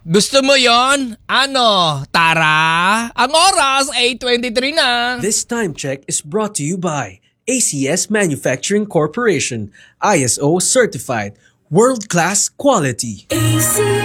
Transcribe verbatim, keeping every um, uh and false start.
Gusto mo yon? Ano? Tara! Ang oras eight twenty-three na. This time check is brought to you by A C S Manufacturing Corporation, I S O certified, world-class quality. A C